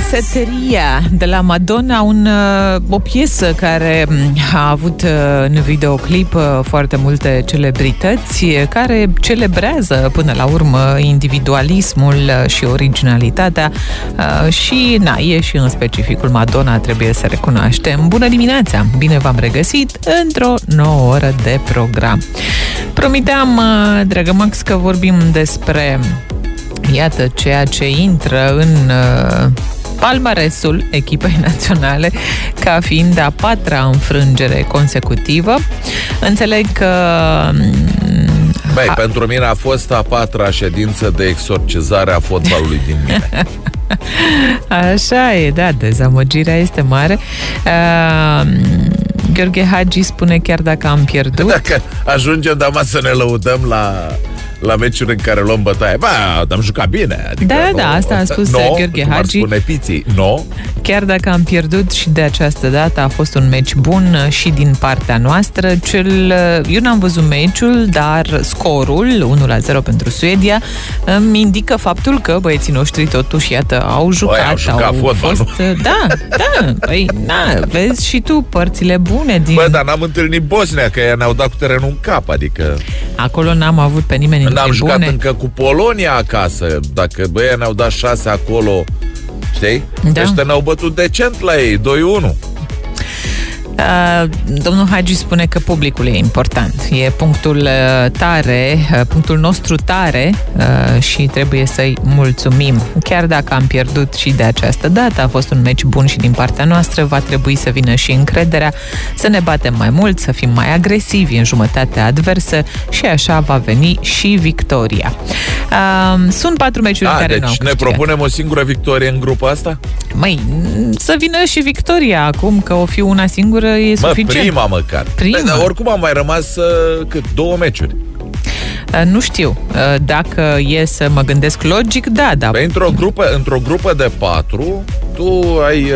Danseteria de la Madonna, o piesă care a avut în videoclip foarte multe celebrități, care celebrează până la urmă individualismul și originalitatea și e și în specificul Madonna, trebuie să recunoaștem. Bună dimineața! Bine v-am regăsit într-o nouă oră de program. Promiteam, dragă Max, că vorbim despre, iată, ceea ce intră în palmaresul echipei naționale ca fiind a patra înfrângere consecutivă. Înțeleg că... pentru mine a fost a patra ședință de exorcizare a fotbalului din mine. Așa e, da, dezamăgirea este mare. Gheorghe Hagi spune chiar dacă am pierdut. Dacă ajungem să ne lăudăm la meciuri în care luăm bătaie. Am jucat bine. Adică da, asta a spus Gheorghe Hagi. Chiar dacă am pierdut și de această dată a fost un meci bun și din partea noastră. Eu n-am văzut meciul, dar scorul 1-0 pentru Suedia îmi indică faptul că băieții noștri totuși, iată, au jucat fotbal, fost... Da, vezi și tu părțile bune din... dar n-am întâlnit Bosnia, că ei ne-au dat cu terenul în cap, adică... Acolo n-am avut pe nimeni în N-am jucat încă cu Polonia acasă. Dacă băia ne-au dat 6 acolo, știi? Da. Ăștia ne-au bătut decent la ei, 2-1. Domnul Hagi spune că publicul e important. E punctul tare, punctul nostru tare și trebuie să-i mulțumim. Chiar dacă am pierdut și de această dată, a fost un meci bun și din partea noastră, va trebui să vină și încrederea, să ne batem mai mult, să fim mai agresivi în jumătatea adversă și așa va veni și victoria. Sunt 4 meciuri care deci nu au ne propunem o singură victorie în grupul asta? Să vină și victoria acum, că o fi una singură e suficient. Prima măcar. Dar oricum am mai rămas 2 meciuri. Nu știu. Dacă e să mă gândesc logic, da. Într-o grupă de 4, tu ai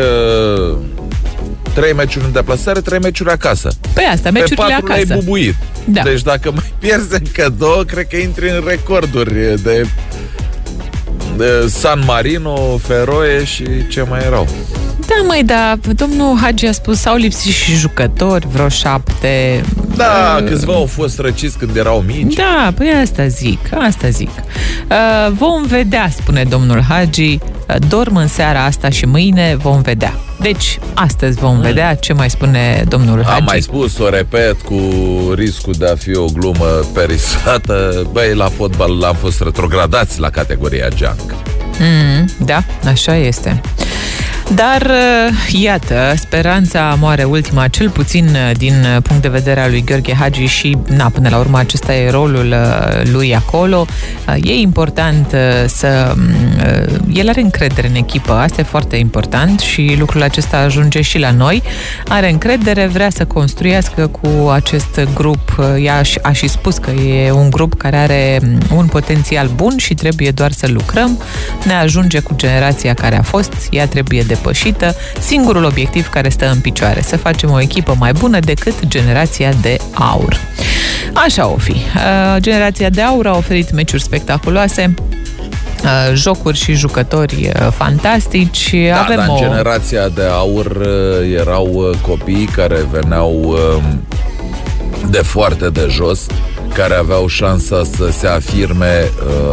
3 meciuri în deplasare, 3 meciuri acasă. Păi asta, meciurile acasă. Pe 4 le-ai bubuit. Da. Deci dacă mai pierzi încă 2, cred că intri în recorduri de San Marino, Feroe și ce mai erau. Da, domnul Hagi a spus, s-au lipsit și jucători, vreo 7. Câțiva au fost răciți când erau mici. Da, păi asta zic. Vom vedea, spune domnul Hagi. Dorm în seara asta și mâine vom vedea. Deci, astăzi vom vedea ce mai spune domnul Hagi. Am mai spus, o repet, cu riscul de a fi o glumă perisată. La fotbal am fost retrogradați la categoria junk. Da, așa este. Dar, iată, speranța moare ultima, cel puțin din punct de vedere al lui Gheorghe Hagi și, până la urmă, acesta e rolul lui acolo. E important el are încredere în echipă, asta e foarte important și lucrul acesta ajunge și la noi. Are încredere, vrea să construiască cu acest grup. Ea a și spus că e un grup care are un potențial bun și trebuie doar să lucrăm. Ne ajunge cu generația care a fost, ea trebuie depășită. Singurul obiectiv care stă în picioare, să facem o echipă mai bună decât generația de aur. Așa o fi. Generația de aur a oferit meciuri spectaculoase, jocuri și jucători fantastici. Dar în generația de aur erau copii care veneau de foarte de jos, care aveau șansa să se afirme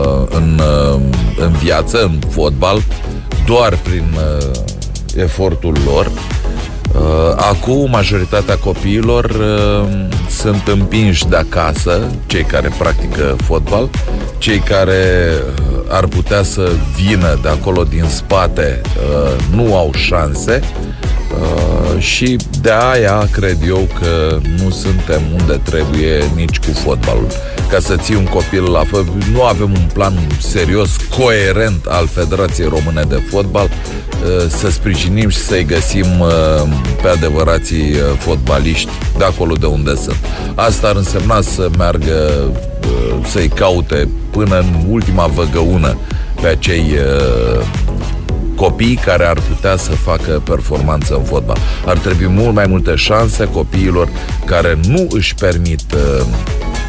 în viață, în fotbal, doar prin efortul lor. Acum majoritatea copiilor sunt împinși de acasă, cei care practică fotbal, cei care ar putea să vină de acolo din spate nu au șanse și de aia cred eu că nu suntem unde trebuie nici cu fotbalul. Ca să ții un copil la nu avem un plan serios, coerent al Federației Române de Fotbal să sprijinim și să-i găsim pe adevărații fotbaliști de acolo de unde sunt. Asta ar însemna să meargă să-i caute până în ultima văgăună pe acei copii care ar putea să facă performanță în fotbal. Ar trebui mult mai multe șanse copiilor care nu își permit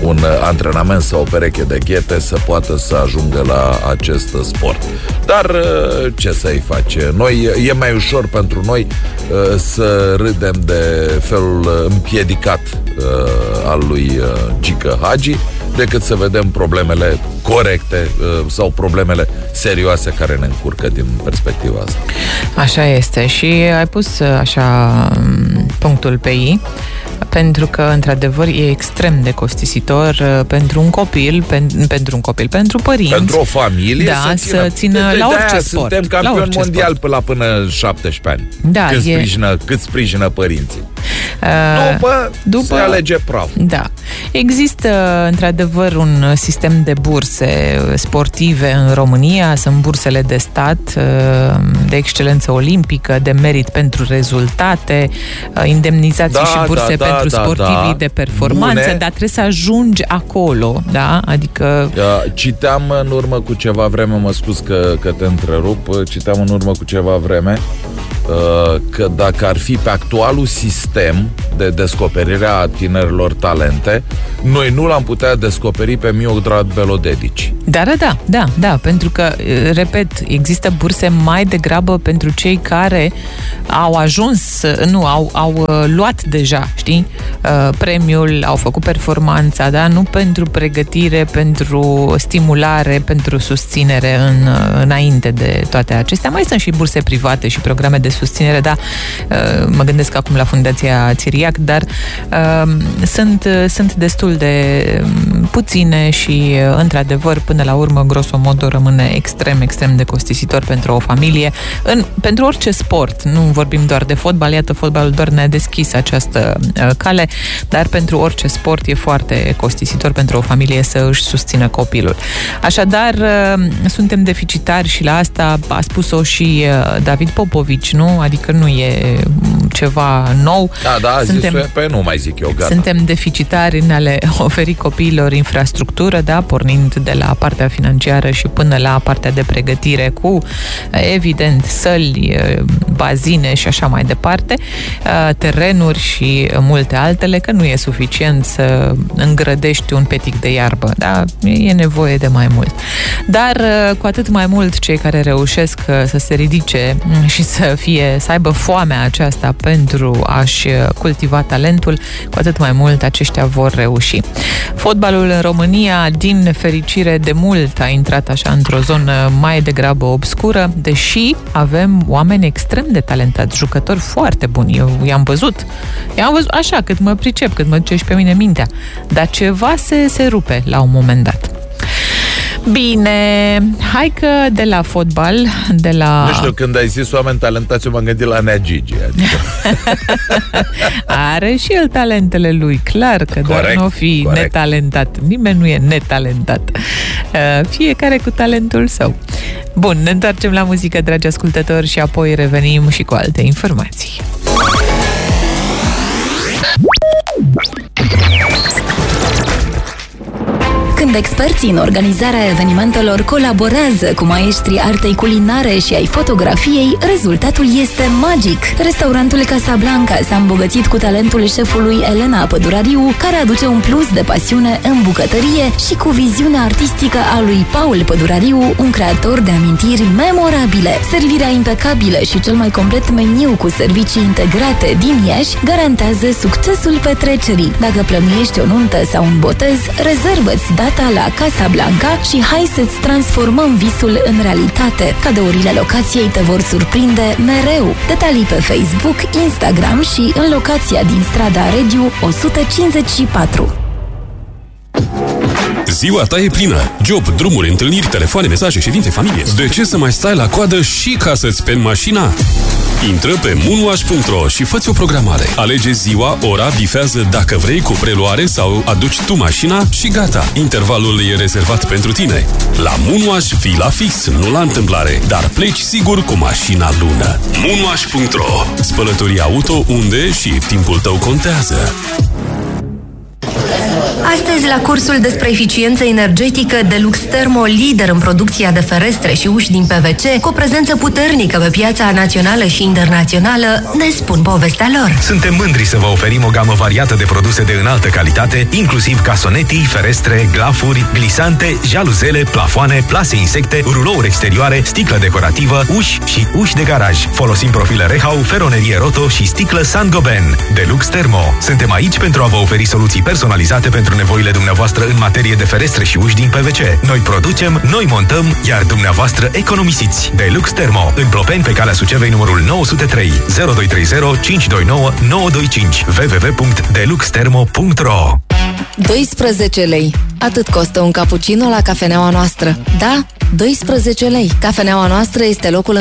un antrenament sau o pereche de ghete să poată să ajungă la acest sport. Dar ce să-i face? E mai ușor pentru noi să râdem de felul împiedicat al lui Gică Hagi decât să vedem problemele corecte sau problemele serioase care ne încurcă din perspectiva asta. Așa este și ai pus așa punctul pe I, pentru că, într-adevăr, e extrem de costisitor pentru un copil, pentru părinți. Pentru o familie să țină la orice sport. Suntem campioni mondial până 17 ani. Da, cât sprijină părinții. După se alege praf. Da. Există, într-adevăr, un sistem de burse sportive în România. Sunt bursele de stat, de excelență olimpică, de merit pentru rezultate, indemnizații și burse pentru sportivii de performanță, dar trebuie să ajungi acolo, da? Adică... Citeam în urmă cu ceva vreme, mă scuz că te întrerup, citeam în urmă cu ceva vreme că dacă ar fi pe actualul sistem de descoperire a tinerilor talente, noi nu l-am putea descoperi pe Miodrag Belodedici. Da, pentru că, repet, există burse mai degrabă pentru cei care au ajuns, au luat deja, știi, premiul, au făcut performanța, da? Nu pentru pregătire, pentru stimulare, pentru susținere înainte de toate acestea. Mai sunt și burse private și programe de susținere, da, mă gândesc acum la Fundația Țiriac, dar sunt destul de puține și, într-adevăr, până la urmă, grosomodo, rămâne extrem de costisitor pentru o familie, pentru orice sport. Nu vorbim doar de fotbal, iată, fotbalul doar ne-a deschis această cale, dar pentru orice sport e foarte costisitor pentru o familie să își susțină copilul. Așadar, suntem deficitari și la asta a spus-o și David Popovici, nu? Adică nu e ceva nou. Nu mai zic eu, gata. Suntem deficitari în a le oferi copiilor infrastructură, da, pornind de la partea financiară și până la partea de pregătire cu, evident, săli, bazine și așa mai departe, terenuri și multe altele, că nu e suficient să îngrădești un petic de iarbă, da? E nevoie de mai mult. Dar cu atât mai mult cei care reușesc să se ridice și să aibă foamea aceasta pentru a-și cultiva talentul, cu atât mai mult aceștia vor reuși. Fotbalul în România, din fericire, de mult a intrat așa într-o zonă mai degrabă obscură, deși avem oameni extrem de talentați, jucători foarte buni. Eu i-am văzut așa, cât mă pricep, cât mă duce și pe mine mintea. Dar ceva se rupe la un moment dat. Bine, hai că de la fotbal, Nu știu, când ai zis oameni talentați, eu m-am gândit la Nea Gigi. Adică. Are și el talentele lui, clar că doar nu o fi netalentat. Nimeni nu e netalentat. Fiecare cu talentul său. Bun, ne întoarcem la muzică, dragi ascultători, și apoi revenim și cu alte informații. Când experții în organizarea evenimentelor colaborează cu maestrii artei culinare și ai fotografiei, rezultatul este magic. Restaurantul Casablanca s-a îmbogățit cu talentul șefului Elena Pădurariu, care aduce un plus de pasiune în bucătărie, și cu viziunea artistică a lui Paul Pădurariu, un creator de amintiri memorabile. Servirea impecabilă și cel mai complet meniu cu servicii integrate din Iași garantează succesul petrecerii. Dacă plănuiești o nuntă sau un botez, rezervă-ți data la Casablanca și hai să-ți transformăm visul în realitate. Cadourile locației te vor surprinde mereu. Detalii pe Facebook, Instagram și în locația din strada Regiu 154. Ziua ta e plină. Job, drumuri, întâlniri, telefoane, mesaje, ședințe, familie. De ce să mai stai la coadă și ca să-ți speli mașina? Intră pe moonwash.ro și fă-ți o programare. Alege ziua, ora, bifează dacă vrei cu preluare sau aduci tu mașina și gata. Intervalul e rezervat pentru tine. La Moonwash fii la fix, nu la întâmplare, dar pleci sigur cu mașina lună. Moonwash.ro. Spălătorii auto unde și timpul tău contează. Astăzi, la cursul despre eficiență energetică, Delux Thermo, lider în producția de ferestre și uși din PVC, cu o prezență puternică pe piața națională și internațională, ne spun povestea lor. Suntem mândri să vă oferim o gamă variată de produse de înaltă calitate, inclusiv casonetii, ferestre, glafuri, glisante, jaluzele, plafoane, plase insecte, rulouri exterioare, sticlă decorativă, uși și uși de garaj. Folosim profile Rehau, feronerie Roto și sticlă Saint-Gobain. Delux Thermo. Suntem aici pentru a vă oferi soluții personalizate pentru nevoile dumneavoastră în materie de ferestre și uși din PVC. Noi producem, noi montăm, iar dumneavoastră economisiți. Delux Thermo. În Plopeni, pe calea Sucevei, numărul 903 0230 529 925 www.deluxthermo.ro. 12 lei. Atât costă un cappuccino la cafeneaua noastră. Da, 12 lei. Cafeneaua noastră este locul